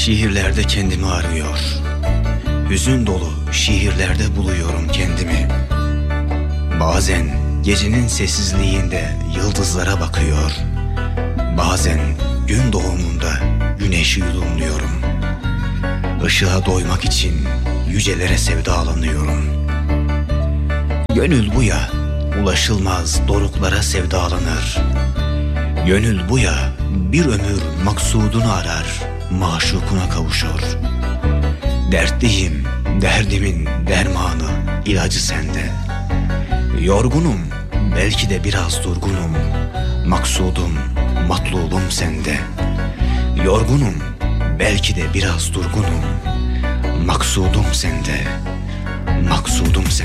Şiirlerde kendimi arıyor, hüzün dolu şiirlerde buluyorum kendimi. Bazen gecenin sessizliğinde yıldızlara bakıyor, bazen gün doğumunda güneşi yudumluyorum. Işığa doymak için yücelere sevdalanıyorum. Gönül bu ya, ulaşılmaz doruklara sevdalanır. Gönül bu ya, bir ömür maksudunu arar, maşukuna kavuşur. Dertliyim, derdimin dermanı, ilacı sende. Yorgunum, belki de biraz durgunum, maksudum, matlubum sende. Yorgunum, belki de biraz durgunum, maksudum sende, maksudum sende.